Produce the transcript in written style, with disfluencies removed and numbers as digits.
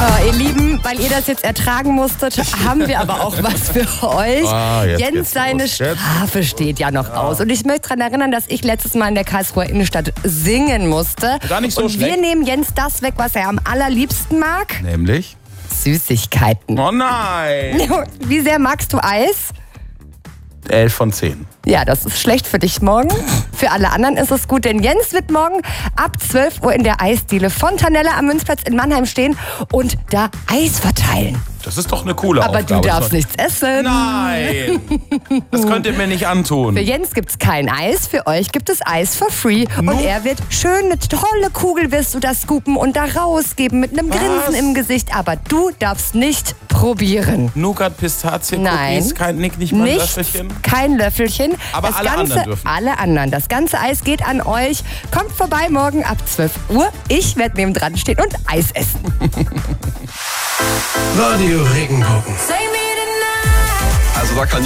Ihr Lieben, weil ihr das jetzt ertragen musstet, haben wir aber auch was für euch. Jens, seine Strafe steht ja noch aus. Und ich möchte daran erinnern, dass ich letztes Mal in der Karlsruher Innenstadt singen musste. Gar nicht so und schlecht. wir nehmen Jens das weg, was er am allerliebsten mag. Nämlich? Süßigkeiten. Oh nein! Wie sehr magst du Eis? 11 von 10. Ja, das ist schlecht für dich morgen. Für alle anderen ist es gut, denn Jens wird morgen ab 12 Uhr in der Eisdiele Fontanelle am Münzplatz in Mannheim stehen und da Eis verteilen. Das ist doch eine coole Aber Aufgabe. du darfst nichts essen. Nein! Das könnt ihr mir nicht antun. Für Jens gibt's kein Eis, für euch gibt es Eis for free. Und er wird schön eine tolle Kugel, wirst du das scoopen und da rausgeben mit einem Grinsen im Gesicht. Aber du darfst nicht probieren. Nougat, Pistazien, Nein. Cookies, nicht mal ein Nichts, Löffelchen. kein Löffelchen. Aber das alle Ganze, anderen dürfen. Alle anderen. Das ganze Eis geht an euch. Kommt vorbei morgen ab 12 Uhr. Ich werde neben dran stehen und Eis essen. Radio Regenbogen. Also da kann